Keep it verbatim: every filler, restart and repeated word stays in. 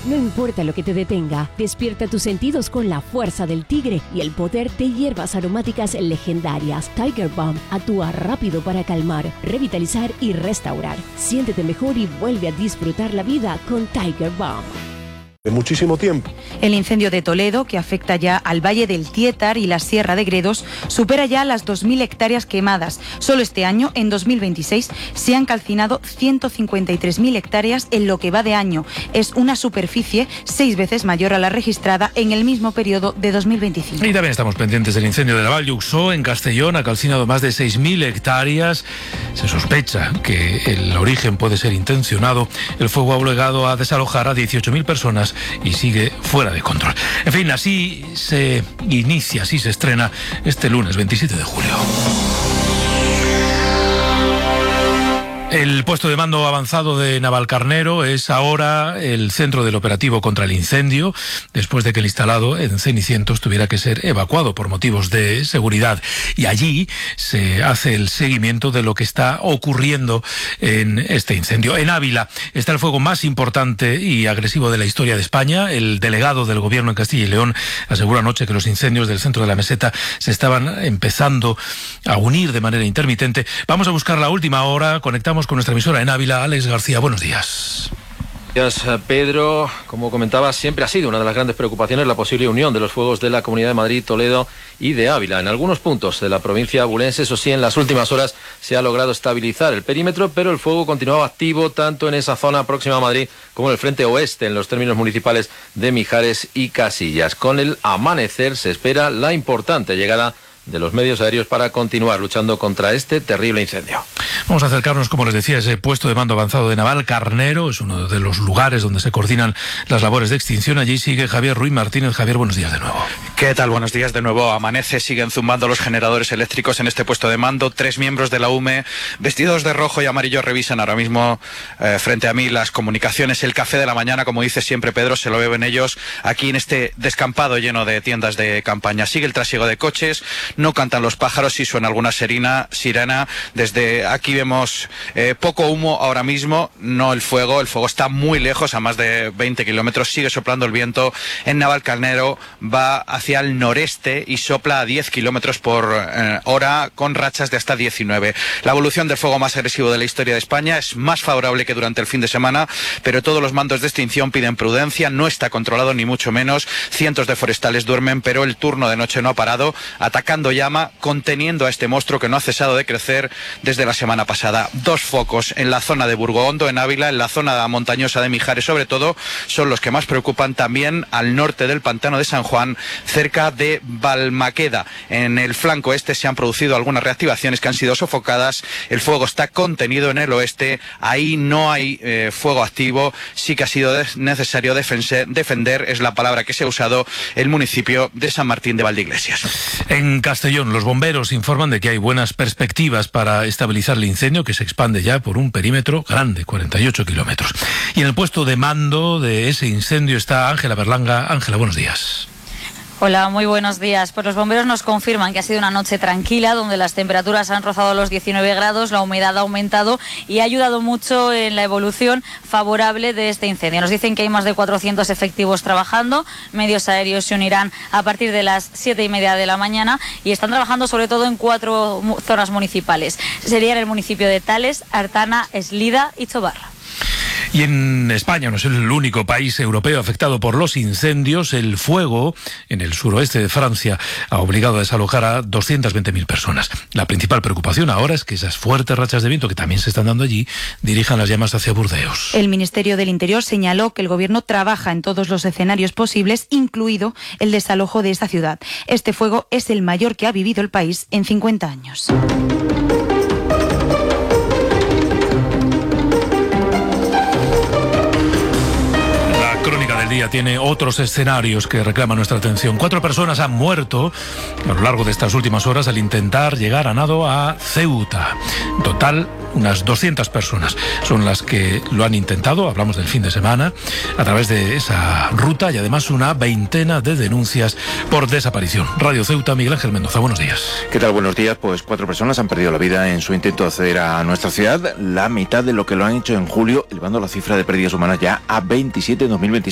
No importa lo que te detenga, despierta tus sentidos con la fuerza del tigre y el poder de hierbas aromáticas legendarias. Tiger Balm actúa rápido para calmar, revitalizar y restaurar. Siéntete mejor y vuelve a disfrutar la vida con Tiger Balm. De muchísimo tiempo. El incendio de Toledo, que afecta ya al Valle del Tietar y la Sierra de Gredos, supera ya las dos mil hectáreas quemadas. Solo este año, en dos mil veintiséis, se han calcinado ciento cincuenta y tres mil hectáreas en lo que va de año. Es una superficie seis veces mayor a la registrada en el mismo periodo de dos mil veinticinco. Y también estamos pendientes del incendio de la Vall d'Uixó en Castellón. Ha calcinado más de seis mil hectáreas. Se sospecha que el origen puede ser intencionado. El fuego ha obligado a desalojar a dieciocho mil personas y sigue fuera de control. En fin, así se inicia, así se estrena este lunes veintisiete de julio. El puesto de mando avanzado de Navalcarnero es ahora el centro del operativo contra el incendio, después de que el instalado en Cenicientos tuviera que ser evacuado por motivos de seguridad. Y allí se hace el seguimiento de lo que está ocurriendo en este incendio. En Ávila está el fuego más importante y agresivo de la historia de España. El delegado del Gobierno en Castilla y León aseguró anoche que los incendios del centro de la meseta se estaban empezando a unir de manera intermitente. Vamos a buscar la última hora. Conectamos con nuestra emisora en Ávila, Alex García. Buenos días. Gracias, Pedro. Como comentaba, siempre ha sido una de las grandes preocupaciones la posible unión de los fuegos de la Comunidad de Madrid, Toledo y de Ávila. En algunos puntos de la provincia abulense, eso sí, en las últimas horas se ha logrado estabilizar el perímetro, pero el fuego continuaba activo tanto en esa zona próxima a Madrid como en el frente oeste, en los términos municipales de Mijares y Casillas. Con el amanecer se espera la importante llegada de los medios aéreos para continuar luchando contra este terrible incendio. Vamos a acercarnos, como les decía, a ese puesto de mando avanzado de Navalcarnero. Es uno de los lugares donde se coordinan las labores de extinción. Allí sigue Javier Ruiz Martínez. Javier, buenos días de nuevo. ¿Qué tal? Buenos días de nuevo. Amanece, siguen zumbando los generadores eléctricos en este puesto de mando. Tres miembros de la U M E, vestidos de rojo y amarillo, revisan ahora mismo eh, frente a mí las comunicaciones. El café de la mañana, como dice siempre Pedro, se lo beben ellos aquí en este descampado lleno de tiendas de campaña. Sigue el trasiego de coches. No cantan los pájaros y suena alguna sirena, sirena. Desde aquí vemos eh, poco humo ahora mismo, no el fuego. El fuego está muy lejos, a más de veinte kilómetros. Sigue soplando el viento. En Navalcarnero va hacia el noreste y sopla a diez kilómetros por eh, hora con rachas de hasta diecinueve. La evolución del fuego más agresivo de la historia de España es más favorable que durante el fin de semana, pero todos los mandos de extinción piden prudencia. No está controlado ni mucho menos. Cientos de forestales duermen, pero el turno de noche no ha parado, atacando llama, conteniendo a este monstruo que no ha cesado de crecer desde la semana pasada. Dos focos en la zona de Burgohondo, en Ávila, en la zona montañosa de Mijares, sobre todo, son los que más preocupan. También al norte del pantano de San Juan, cerca de Balmaqueda. En el flanco este se han producido algunas reactivaciones que han sido sofocadas. El fuego está contenido en el oeste. Ahí no hay eh, fuego activo. Sí que ha sido necesario defense, defender, es la palabra que se ha usado, el municipio de San Martín de Valdeiglesias. En Castellón, los bomberos informan de que hay buenas perspectivas para estabilizar el incendio, que se expande ya por un perímetro grande, cuarenta y ocho kilómetros. Y en el puesto de mando de ese incendio está Ángela Berlanga. Ángela, buenos días. Hola, muy buenos días. Pues los bomberos nos confirman que ha sido una noche tranquila, donde las temperaturas han rozado los diecinueve grados, la humedad ha aumentado y ha ayudado mucho en la evolución favorable de este incendio. Nos dicen que hay más de cuatrocientos efectivos trabajando, medios aéreos se unirán a partir de las siete y media de la mañana y están trabajando sobre todo en cuatro zonas municipales. Serían el municipio de Tales, Artana, Eslida y Chobarra. Y en España no es el único país europeo afectado por los incendios. El fuego en el suroeste de Francia ha obligado a desalojar a doscientas veinte mil personas. La principal preocupación ahora es que esas fuertes rachas de viento que también se están dando allí dirijan las llamas hacia Burdeos. El Ministerio del Interior señaló que el gobierno trabaja en todos los escenarios posibles, incluido el desalojo de esta ciudad. Este fuego es el mayor que ha vivido el país en cincuenta años. El día tiene otros escenarios que reclaman nuestra atención. Cuatro personas han muerto a lo largo de estas últimas horas al intentar llegar a nado a Ceuta. En total, unas doscientas personas son las que lo han intentado, hablamos del fin de semana, a través de esa ruta y además una veintena de denuncias por desaparición. Radio Ceuta, Miguel Ángel Mendoza, buenos días. ¿Qué tal? Buenos días. Pues cuatro personas han perdido la vida en su intento de acceder a nuestra ciudad, la mitad de lo que lo han hecho en julio, elevando la cifra de pérdidas humanas ya a veintisiete en dos mil veintiséis.